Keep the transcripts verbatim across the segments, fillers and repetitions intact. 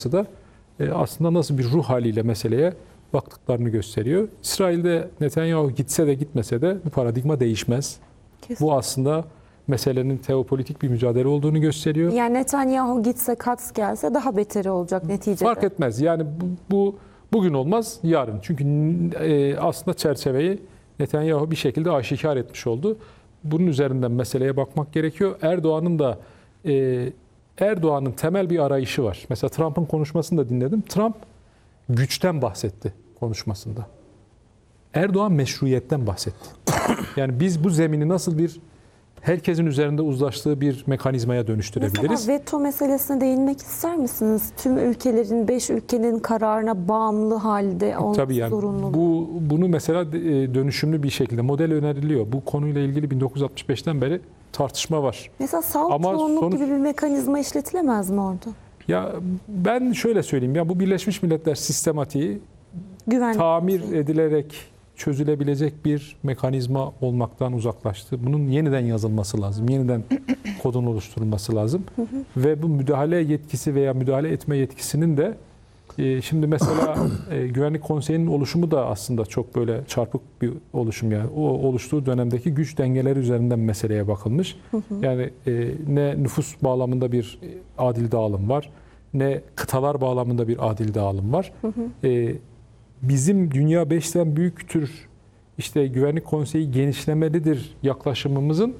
da aslında nasıl bir ruh haliyle meseleye baktıklarını gösteriyor. İsrail'de Netanyahu gitse de gitmese de bu paradigma değişmez. Kesin. Bu aslında meselenin teopolitik bir mücadele olduğunu gösteriyor. Yani Netanyahu gitse, Katz gelse daha beteri olacak neticede. Fark etmez. Yani bu, bu bugün olmaz, yarın. Çünkü e, aslında çerçeveyi Netanyahu bir şekilde aşikar etmiş oldu. Bunun üzerinden meseleye bakmak gerekiyor. Erdoğan'ın da e, Erdoğan'ın temel bir arayışı var. Mesela Trump'ın konuşmasını da dinledim. Trump güçten bahsetti konuşmasında. Erdoğan meşruiyetten bahsetti. Yani biz bu zemini nasıl bir herkesin üzerinde uzlaştığı bir mekanizmaya dönüştürebiliriz. Mesela veto meselesine değinmek ister misiniz? Tüm ülkelerin, beş ülkenin kararına bağımlı halde olması Tabii yani zorunlu. Bu, bunu mesela dönüşümlü bir şekilde model öneriliyor. Bu konuyla ilgili bin dokuz yüz altmış beşten beri tartışma var. Mesela salt Ama çoğunluk sonuç, gibi bir mekanizma işletilemez mi orada? Ya ben şöyle söyleyeyim, ya bu Birleşmiş Milletler sistematiği Güvenlik tamir şey. edilerek çözülebilecek bir mekanizma olmaktan uzaklaştı. Bunun yeniden yazılması lazım. Yeniden kodun oluşturulması lazım. Hı hı. Ve bu müdahale yetkisi veya müdahale etme yetkisinin de e, şimdi mesela e, Güvenlik Konseyi'nin oluşumu da aslında çok böyle çarpık bir oluşum yani. O oluştuğu dönemdeki güç dengeleri üzerinden meseleye bakılmış. Hı hı. Yani e, ne nüfus bağlamında bir adil dağılım var, ne kıtalar bağlamında bir adil dağılım var. Hı hı. E, Bizim dünya beşten büyüktür, işte Güvenlik Konseyi genişlemelidir yaklaşımımızın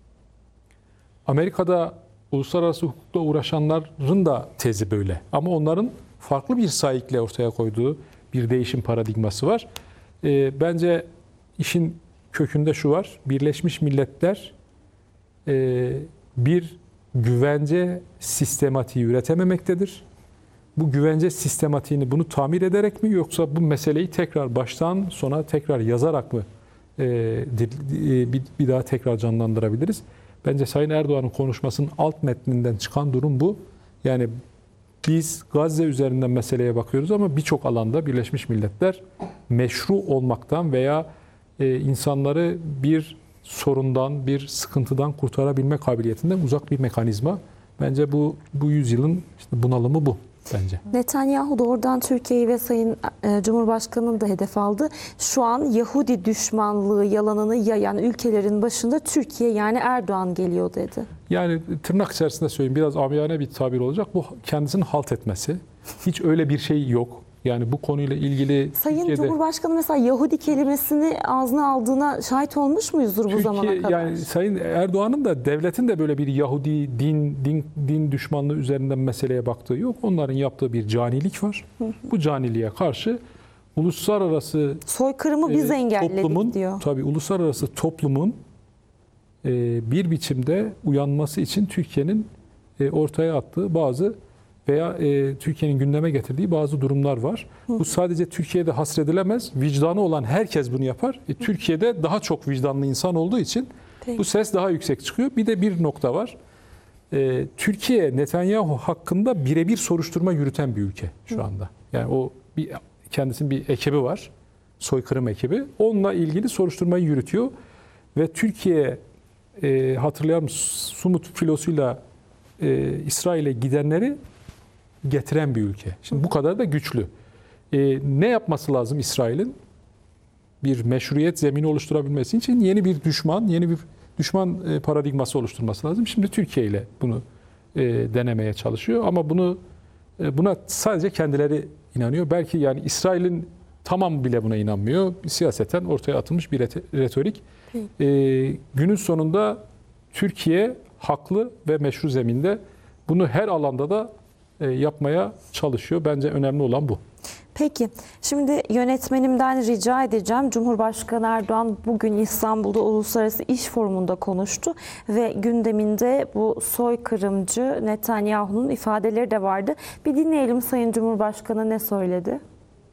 Amerika'da uluslararası hukukla uğraşanların da tezi böyle. Ama onların farklı bir sahikle ortaya koyduğu bir değişim paradigması var. E, bence işin kökünde şu var, Birleşmiş Milletler e, bir güvence sistematiği üretememektedir. Bu güvence sistematiğini bunu tamir ederek mi yoksa bu meseleyi tekrar baştan sona tekrar yazarak mı e, bir, bir daha tekrar canlandırabiliriz? Bence Sayın Erdoğan'ın konuşmasının alt metninden çıkan durum bu. Yani biz Gazze üzerinden meseleye bakıyoruz ama birçok alanda Birleşmiş Milletler meşru olmaktan veya e, insanları bir sorundan, bir sıkıntıdan kurtarabilme kabiliyetinden uzak bir mekanizma. Bence bu bu yüzyılın işte bunalımı bu. Bence. Netanyahu doğrudan Türkiye'yi ve Sayın e, Cumhurbaşkanı'nı da hedef aldı. Şu an Yahudi düşmanlığı yalanını yayan ülkelerin başında Türkiye yani Erdoğan geliyor dedi. Yani tırnak içerisinde söyleyeyim, biraz amiyane bir tabir olacak. Bu kendisinin halt etmesi. Hiç öyle bir şey yok. Yani bu konuyla ilgili Sayın Türkiye'de, Cumhurbaşkanı mesela Yahudi kelimesini ağzına aldığına şahit olmuş muyuzdur Türkiye, bu zamana kadar? Yani Sayın Erdoğan'ın da devletin de böyle bir Yahudi din din din düşmanlığı üzerinden meseleye baktığı yok. Onların yaptığı bir canilik var. Hı hı. Bu caniliğe karşı uluslararası soykırımı biz e, engelledik toplumun, diyor. Tabii uluslararası toplumun e, bir biçimde uyanması için Türkiye'nin e, ortaya attığı bazı veya e, Türkiye'nin gündeme getirdiği bazı durumlar var. Hı. Bu sadece Türkiye'de hasredilemez. Vicdanı olan herkes bunu yapar. E, Türkiye'de daha çok vicdanlı insan olduğu için Peki. bu ses daha yüksek çıkıyor. Bir de bir nokta var. E, Türkiye Netanyahu hakkında birebir soruşturma yürüten bir ülke şu Hı. anda. Yani o bir kendisinin bir ekibi var. Soykırım ekibi. Onunla ilgili soruşturmayı yürütüyor. Ve Türkiye e, hatırlayalım Sumut filosuyla e, İsrail'e gidenleri getiren bir ülke. Şimdi bu kadar da güçlü. Ee, ne yapması lazım İsrail'in? Bir meşruiyet zemini oluşturabilmesi için yeni bir düşman, yeni bir düşman e, paradigması oluşturması lazım. Şimdi Türkiye ile bunu e, denemeye çalışıyor ama bunu e, buna sadece kendileri inanıyor. Belki yani İsrail'in tamamı bile buna inanmıyor. Siyaseten ortaya atılmış bir retorik. E, günün sonunda Türkiye haklı ve meşru zeminde bunu her alanda da yapmaya çalışıyor. Bence önemli olan bu. Peki, şimdi yönetmenimden rica edeceğim. Cumhurbaşkanı Erdoğan bugün İstanbul'da Uluslararası İş Forumu'nda konuştu ve gündeminde bu soykırımcı Netanyahu'nun ifadeleri de vardı. Bir dinleyelim Sayın Cumhurbaşkanı ne söyledi?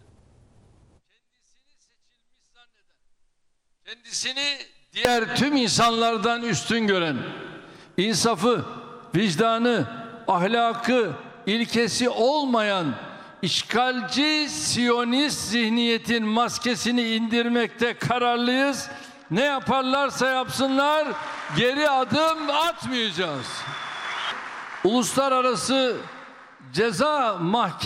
Kendisini diğer tüm insanlardan üstün gören, insafı, vicdanı, ahlakı, ilkesi olmayan işgalci Siyonist zihniyetin maskesini indirmekte kararlıyız. Ne yaparlarsa yapsınlar geri adım atmayacağız. Uluslararası ceza mahkemesi